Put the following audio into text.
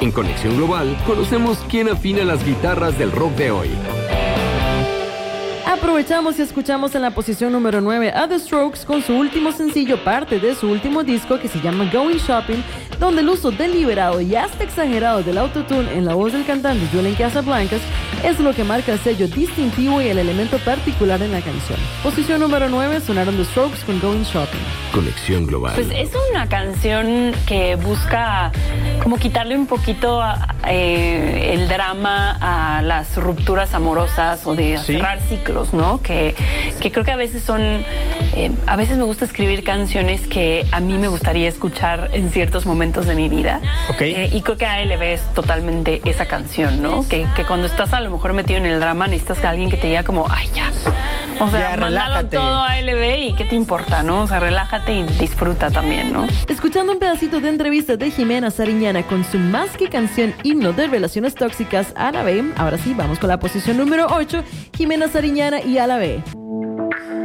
En Conexión Global, conocemos quién afina las guitarras del rock de hoy. Aprovechamos y escuchamos en la posición número 9 a The Strokes con su último sencillo, parte de su último disco que se llama Going Shopping, donde el uso deliberado y hasta exagerado del autotune en la voz del cantante Julian Casablancas es lo que marca el sello distintivo y el elemento particular en la canción. Posición número 9 sonaron The Strokes con Going Shopping. Conexión Global. Pues es una canción que busca como quitarle un poquito el drama a las rupturas amorosas o de cerrar ciclos, ¿no? Que creo que a veces son... a veces me gusta escribir canciones que a mí me gustaría escuchar en ciertos momentos de mi vida. Okay. Y creo que ALB es totalmente esa canción, ¿no? Que cuando estás a lo mejor metido en el drama necesitas a alguien que te diga como, ay, ya. O sea, mándalo todo a ALB y ¿qué te importa, no? O sea, relájate y disfruta también, ¿no? Escuchando un pedacito de entrevista de Jimena Sariñana con su más que canción himno de relaciones tóxicas, A la B. Ahora sí, vamos con la posición número 8, Jimena Sariñana y A la B.